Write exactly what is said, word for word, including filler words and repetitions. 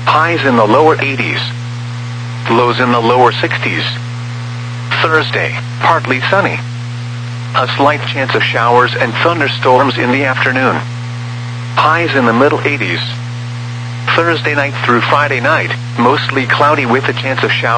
Highs in the lower eighties. Lows in the lower sixties. Thursday, partly sunny. A slight chance of showers and thunderstorms in the afternoon. Highs in the middle eighties. Thursday night through Friday night, mostly cloudy with a chance of showers.